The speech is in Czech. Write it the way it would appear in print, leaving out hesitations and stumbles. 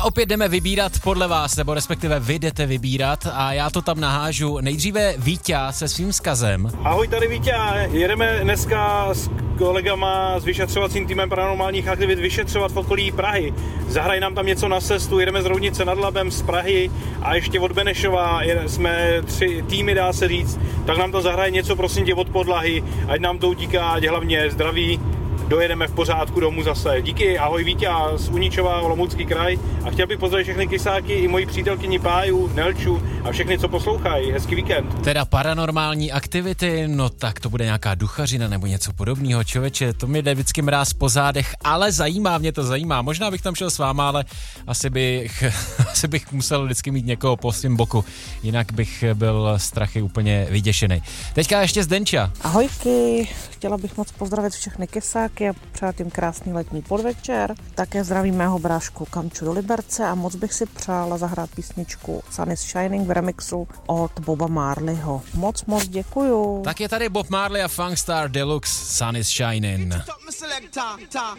A opět jdeme vybírat podle vás, nebo respektive vy jdete vybírat a já to tam nahážu. Nejdříve Víťa se svým vzkazem. Ahoj, tady Víťa, jedeme dneska s kolegama s vyšetřovacím týmem paranormálních aktivit vyšetřovat v okolí Prahy. Zahraj nám tam něco na cestu, jedeme z Roudnice nad Labem, z Prahy a ještě od Benešova, jsme 3 týmy, dá se říct, tak nám to zahraje něco, prosím tě, od podlahy, ať nám to utíká, ať hlavně zdraví, dojedeme v pořádku domů zase. Díky, ahoj Víťa z Uničova, Olomoucký kraj a chtěl bych pozdravit všechny kysáky i moji přítelkyni Páju, Nelču a všechny, co poslouchají. Hezký víkend. Teda paranormální aktivity, no tak to bude nějaká duchařina nebo něco podobného, člověče, to mi jde vždycky mráz po zádech, ale mě to zajímá. Možná bych tam šel s váma, ale asi bych musel vždycky mít někoho po svým boku, jinak bych byl strachy úplně vyděšený. Teďka ještě Zdenča. Ahojky, chtěla bych moc pozdravit všechny kysáky a přát jim krásný letní podvečer. Také zdravím mého brášku Kamču do Liberce a moc bych si přála zahrát písničku Sun is Shining v remixu od Boba Marleyho. Moc děkuju. Tak je tady Bob Marley a Funkstar Deluxe Sun is Shining.